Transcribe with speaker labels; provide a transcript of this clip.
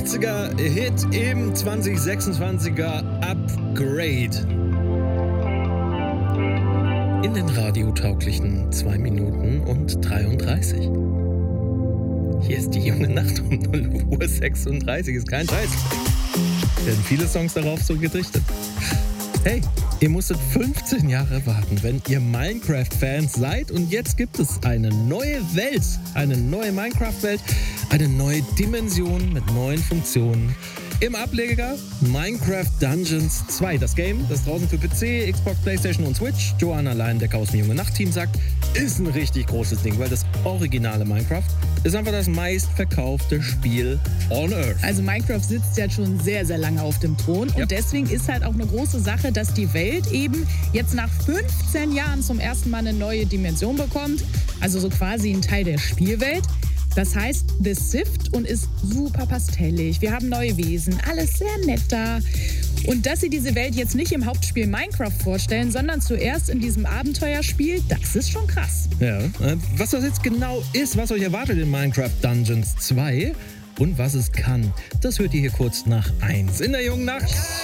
Speaker 1: Einziger Hit im 2026er Upgrade. In den radiotauglichen 2 Minuten und 33. Hier ist die junge Nacht um 0:36 Uhr. Ist kein Scheiß. Werden viele Songs darauf so gedichtet. Hey, ihr musstet 15 Jahre warten, wenn ihr Minecraft-Fans seid. Und jetzt gibt es eine neue Welt, eine neue Minecraft-Welt, eine neue Dimension mit neuen Funktionen. Im Ableger Minecraft Dungeons 2. Das Game, das draußen für PC, Xbox, Playstation und Switch, Johanna Leindecker aus dem Junge Nacht-Team sagt, ist ein richtig großes Ding, weil das originale Minecraft ist einfach das meistverkaufte Spiel on Earth.
Speaker 2: Also Minecraft sitzt ja schon sehr, sehr lange auf dem Thron und deswegen ist halt auch eine große Sache, dass die Welt eben jetzt nach 15 Jahren zum ersten Mal eine neue Dimension bekommt, also so quasi ein Teil der Spielwelt. Das heißt The Sift und ist super pastellig. Wir haben neue Wesen, alles sehr nett da. Und dass sie diese Welt jetzt nicht im Hauptspiel Minecraft vorstellen, sondern zuerst in diesem Abenteuerspiel, das ist schon krass.
Speaker 1: Ja, was das jetzt genau ist, was euch erwartet in Minecraft Dungeons 2 und was es kann, das hört ihr hier kurz nach 1 in der jungen Nacht.